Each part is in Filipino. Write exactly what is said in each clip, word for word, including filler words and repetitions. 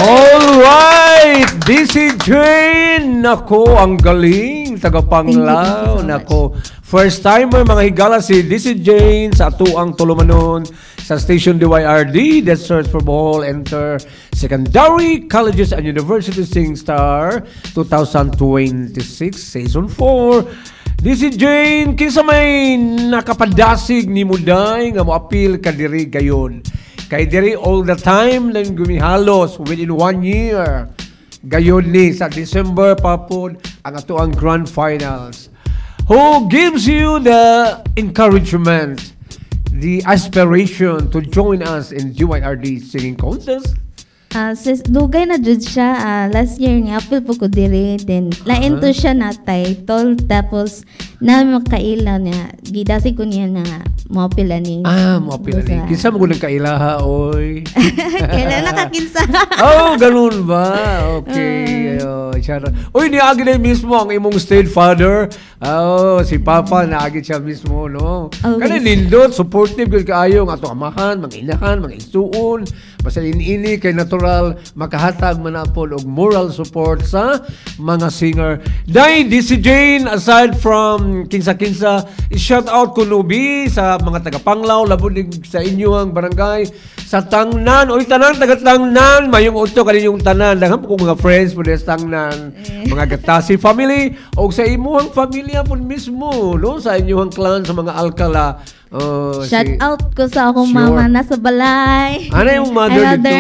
Alright! This is Jane! Nako, ang galing. Tagapanglaw. Thank you, thank you so Nako. First timer, mga higala, si This is Jane sa atuang tulumanon sa station D Y R D that search for Bohol Enter Secondary Colleges and Universities Sing Star twenty twenty-six Season four. This is Jane. Kinsa may nakapadasig ni Muday nga moapil ka diri gayon. Kay diri all the time nang gumihalos within one year. Gayon ni sa December papod ang ato ang grand finals. Who gives you the encouragement, the aspiration to join us in D Y R D singing contest? Uh, sis, dugay na jud siya. Uh, last year nga apil po ko diri. Then, lain to siya na title. Tapos, na makailaw niya. Gidasi ko niya na mapila ni. Ah, mapila ni. Kinsa mo ko nagkailaha, oy. Kailan nakakinsa. Oh, ganun ba? Okay. Uh, Uy, niagi na mismo ang imong state father. Oh, si Papa, naagi siya mismo, no? Okay. Kaya nindot, supportive yun kaayo ang ato amahan, mga inahan, mga isuon. Basta ini kay natural makahatag manapol og moral support sa mga singer. Dai, D C Jane, aside from kinsa-kinsa, shout out ko nubi sa mga taga-Panglaw, labod sa inyo ang barangay, sa Tangnan, oy tanan taga-Tangnan, mayong uto kaninyong tanan, daghang ko mga friends po sa Tangnan, mga Gatasi family, o sa imuhang pamilya po mismo, no? Sa inyong clan, sa mga Alcala. Oh, shout si, out ko sa akong sure. mama nasa balay. Ano yung mother dito?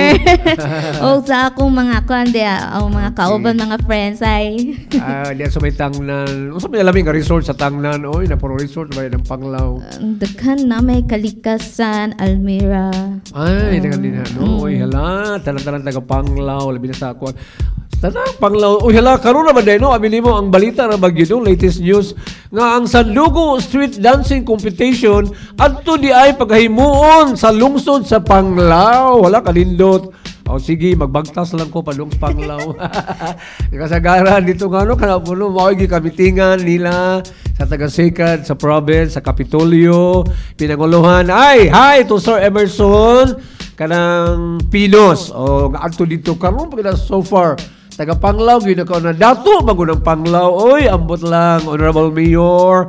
O sa akong mga kundi, ang mga kauban, mga friends ay. Ah, diyan sa may Tangnan. Usa may alaming nga resort sa Tangnan. Oy, na puro resort ba ng Panglaw. Ang daghan na may Kalikasan, Almira. Ay, daghan din ha. No, oy hala, tanan-tanan taga Panglaw, labi na sa ako. Tanang Panglaw. Oy hala, karon na ba dai no? Amini mo ang balita ra bagyo latest news nga ang Sandugo Street Dancing Competition adto di ay paghimuon sa lungsod sa Panglaw. Wala kalindot. O sige, magbagtas lang ko padung sa Panglaw. Kasagaran dito nga no, kana puno mao gi kamitingan nila sa taga-Secad, sa province, sa Kapitolyo, pinanguluhan. Ay, hi to Sir Emerson kanang Pinos. O adto dito karon pagka so far taga Panglaw gyud ko na dato magunang Panglaw. Oy, ambot lang Honorable Mayor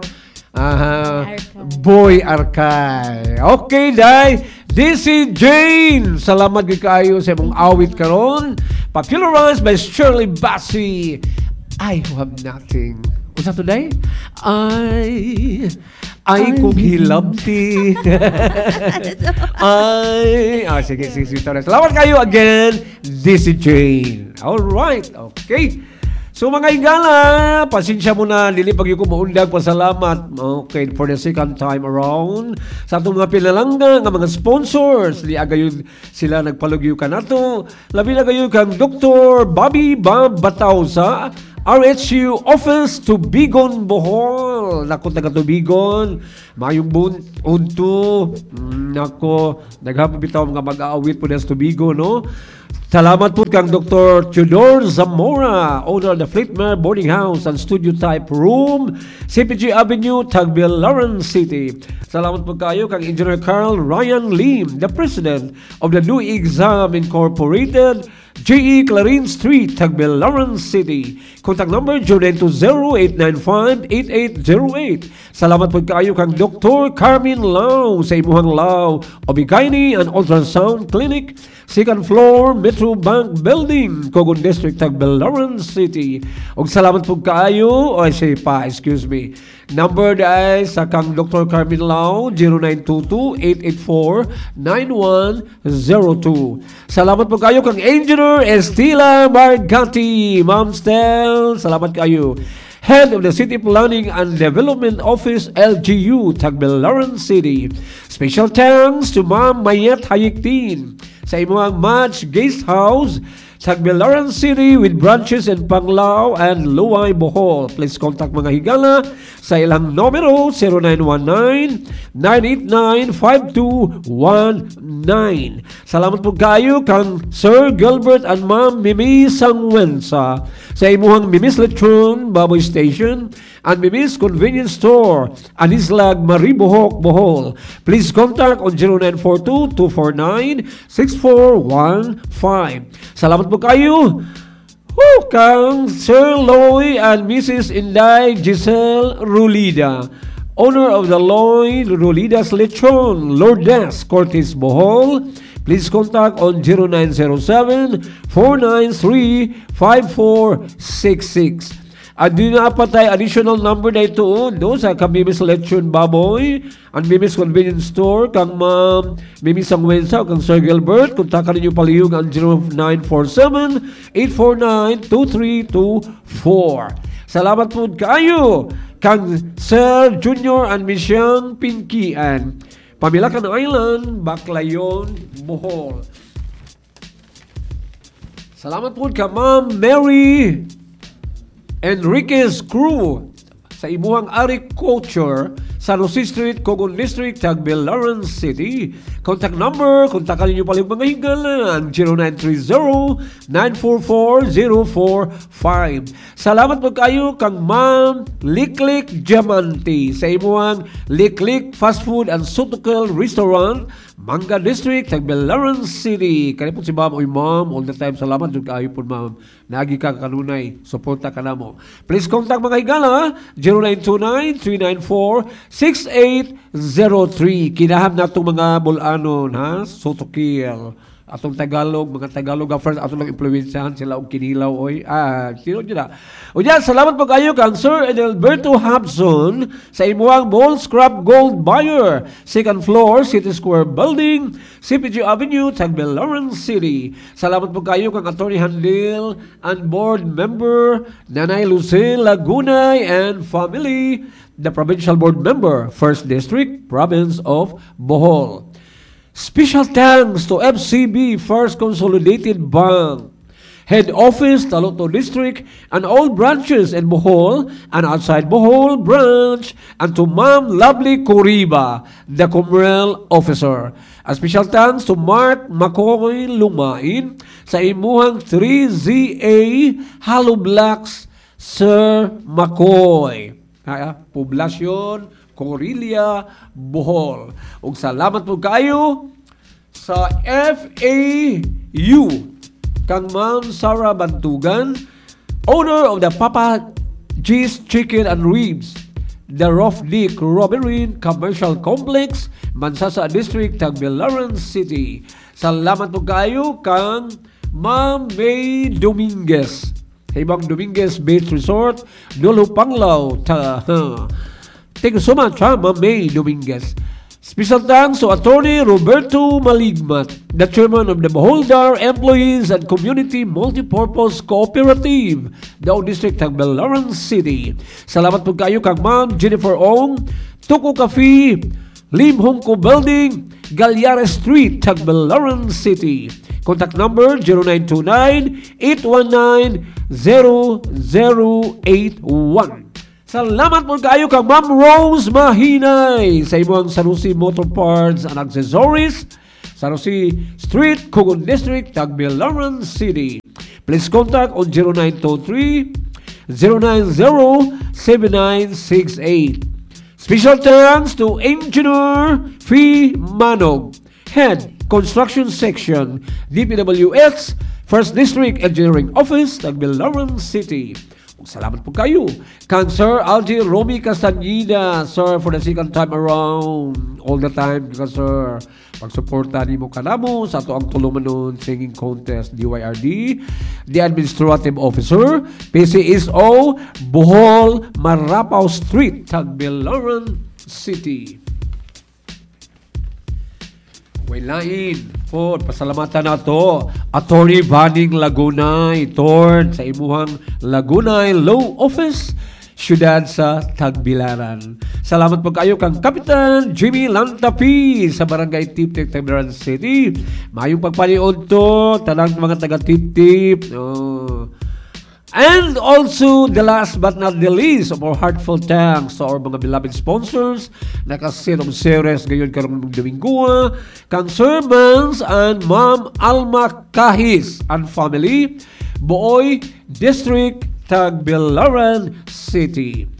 Aha, Boy Arcay. Okay, Day. This is Jane. Salamat gid kaayo sa imong awit karon. Popularized by Shirley Bassey. I have nothing. Unsa to day? I ay kung hilabti. Ay, ah sige sige sige. Salamat kayo again. This is Jane. All right. Okay. So mga higala, pasensya mo na, dili pag yung kumuundag, pasalamat, okay, for the second time around. Sa itong mga pinalangga, ng mga sponsors, di agayon sila nagpalugyo ka na to. Labi na kayo kang Doctor Bobby Bob Batausa, R H U Office Tubigon, Bohol. Nako, taga Tubigon. Mayong bun, unto. Nako, naghapabitaw mga mag-aawit po sa Tubigon, no? Salamat po kang Doctor Tudor Zamora, owner of the Fleetmere Boarding House and Studio Type Room, C P G Avenue, Tagbilaran City. Salamat po kayo kang Engineer Carl Ryan Lim, the President of the New Exam Incorporated, J E Clarin Street, Tagbilaran City. Contact number Jordan to zero eight nine five eight eight zero eight. Salamat po kayo kang Doctor Carmen Lau sa imuhang Lau Obigaini and Ultrasound Clinic, second floor, Metro Bank Building, Cogon District, Tagbilaran City. Og salamat po kayo, o say pa, excuse me. Number ay sa kang Doctor Carmen Lau, zero nine two two eight eight four nine one zero two. Salamat po kayo kang Engineer Estila Margati, Ma'am Stel, salamat kayo. Head of the City Planning and Development Office, L G U, Tagbilaran City. Special thanks to Ma'am Mayet Hayiktin sa imuhang Match Guest House, Tagbilaran City with branches in Panglao and Luay, Bohol. Please contact mga higala sa ilang numero zero nine one nine nine eight nine five two one nine. Salamat po kayo kang Sir Gilbert and Ma'am Mimi Sangwensa sa imuhang Mimis Lechon Baboy Station and Mimi's Convenience Store, Anislag, Maribohok, Bohol. Please contact on zero nine four two, two four nine, six four one five. Salamat po kayo. Woo, kang Sir Loy and Missus Inday Giselle Rulida, owner of the Loy Rulida's Lechon, Lourdes, Cortes, Bohol. Please contact on zero nine zero seven, four nine three, five four six six. At di na patay additional number na ito do sa Kamimis Lechon Baboy and Mimis Convenience Store kang Ma'am Mimi Sangwensa o kang Sir Gilbert. Kontakan ninyo palihog ang zero nine four seven, eight four nine, two three two four. Salamat po kayo kang Sir Junior and Misyang Pinkian, Pamilakan Island, Baclayon, Bohol. Salamat po ka Ma'am Mary Enriquez Crew sa imuhang agriculture, San Jose Street, Cogon District, Tagbilaran City. Contact number, kontakan ninyo pala yung mga higalan, zero nine three zero, nine four four, zero four five. Salamat po kayo kang Ma'am Liklik Diamante sa imuhang Liklik Fast Food and Sotokel Restaurant, Manga District, Tagbilaran City. Kaya po si Ma'am, oy Ma'am, all the time salamat po kayo po Ma'am. Nagi ka kanunay, suporta ka na mo. Please contact mga higala, zero nine two nine, three nine four, six eight zero three. Kinaham na itong mga bulanon, ha? Sotokil. Atong Tagalog, mga Tagalog, first atong nag-influensyahan sila og kinilaw, oy. Ah, sino dyan na? O yan, salamat po kayo kang Sir Edelberto Hobson sa imuang Bold Scrap Gold Buyer, second floor, City Square Building, C P G Avenue, Tagbilaran City. Salamat po kayo kang Attorney Handil and Board Member, Nanay Lucille Lagunay and family, the Provincial Board Member, First District, Province of Bohol. Special thanks to F C B, First Consolidated Bank, Head Office, Taloto District, and all branches in Bohol and outside Bohol branch, and to Ma'am Lovely Coriba, the Commercial Officer. A special thanks to Mark Makoy Lumain sa imuhang three Z A Hollow Blocks, Sir Makoy. Kaya, Poblasyon, Corilia, Bohol. Ug salamat po kayo sa F A U kang Ma'am Sarah Bantugan, owner of the Papa G's Chicken and Ribs, the Rough Dick Robbery Commercial Complex, Mansasa District, Tagbilaran City. Salamat po kayo kang Ma'am May Dominguez, Ibang Dominguez Beach Resort, Nulo Panglao, ta, huh. Thank you so much, ha, Ma'am May Dominguez. Special thanks to Attorney Roberto Maligmat, the Chairman of the Beholdar Employees and Community Multipurpose Cooperative, Dao District, Tagbilaran City. Salamat po kayo kang Ma'am Jennifer Ong, Tuko Cafe, Lim Hongko Building, Galyara Street, Tagbilaran City. Contact number zero nine two nine, eight one nine, zero zero eight one. Salamat po kayo kang Ma'am Rose Mahinay sa ibang San Jose Motor Parts and Accessories, San Jose Street, Cogon District, Tagbilaran City. Please contact on zero nine two three, zero nine zero, seven nine six eight. Special thanks to Engineer Fee Manog, Head Construction Section, D P W S, First District Engineering Office, Tagbilaran City. Salamat po kayo. Kang Sir Algie Romy Castaneda, sir, for the second time around, all the time, ka, sir, pagsuporta ni mo kanamo sa ato ang Tulumanon Singing Contest, D Y R D, the Administrative Officer, P C S O, Bohol, Marapaw Street, Tagbilaran City. Wailain po, pasalamatan na to Attorney Banning Lagunay, Torn sa imuhang Lagunay Law Office, siyudad sa Tagbilaran. Salamat po kayo kang Kapitan Jimmy Lantapi sa Barangay Tip-Tip, Tagbilaran City. Mayong pagpaniod to tanang mga taga Tip-Tip. Oh. And also, the last but not the least of our heartfelt thanks to our mga beloved sponsors, nakasin of series ngayon karong Domingo, kang Sir Mans and Ma'am Alma Kahis and family, Buoy District, Tagbilaran City.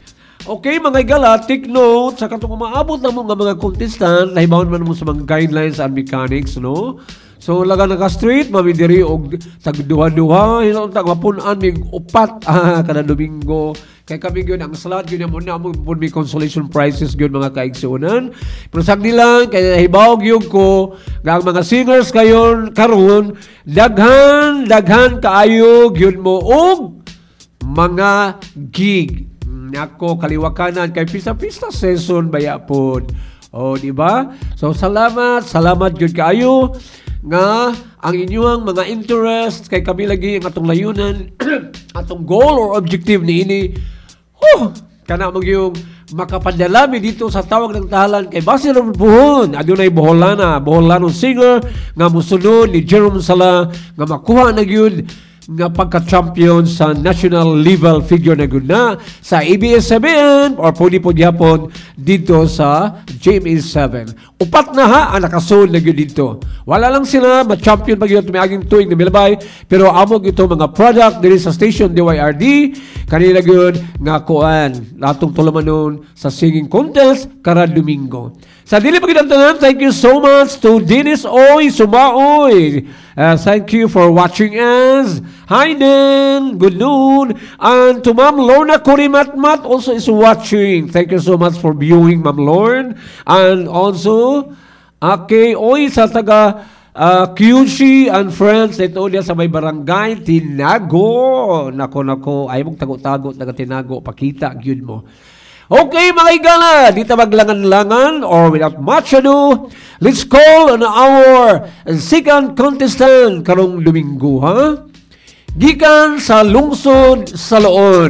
Okay, mga igala, take note sa katong umaabot na mo nga mga contestant, nahibawon man mo sa mga guidelines and mechanics, no? So, laga naka-street, mamidiri og tagduha-duha, hilong tagwapunan, mig upat, ah, kada Domingo. Kaya kami yun, ang salat yun, muna mo po may consolation prizes yun mga kaigsunan. Pero sagdi lang, kaya hibawag yun ko, nga ang mga singers kayon karon daghan, daghan kaayog yun mo, og mga gig. Nako, kaliwakanan, kay pista-pista season, baya po. O, di ba? So, salamat, salamat yun kaayo nga ang inyong mga interest kay kami lagi ang atong layunan atong goal or objective ni ini oh kana mag yung makapadalami dito sa tawag ng tahanan kay base ra buhon adunay boholana boholanong singer nga mosunod ni Jerome Sala nga makuha na gyud nga pagka-champion sa national level figure na gud na sa A B S seven or pwede po gyapon dito sa J M A seven. Upat na ha ang nakasold na gyud dito. Wala lang sila ma-champion pag yun tumiaging tuig na milabay pero amog ito mga product diri sa station D Y R D kanila gyud nga kuan natong tulamanon sa singing contest kada Domingo. Sa dili pa gyud tanan, thank you so much to Dennis Oy Sumaoy. Uh, thank you for watching us. Hi then, good noon. And to Ma'am Lorna Kurimatmat also is watching. Thank you so much for viewing, Ma'am Lorne. And also, okay, Oy sa taga uh, Q C and friends ito diya sa may barangay Tinago. Nako nako, ay mong tago-tago taga Tinago, pakita gyud mo. Okay, mga igala, di ta maglangan-langan or without much ado, let's call on our second contestant karong Domingo, ha? Gikan sa lungsod sa Loon.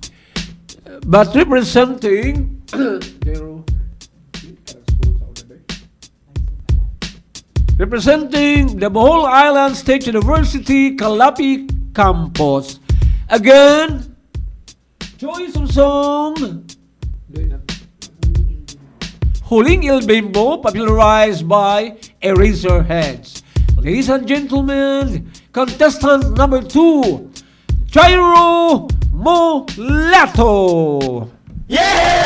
But representing representing the Bohol Island State University Calapi Campus. Again, Joy Sumsong Huling Ilbembo, popularized by Eraserheads. Ladies and gentlemen, contestant number two, Jairo Mulato. Yeah!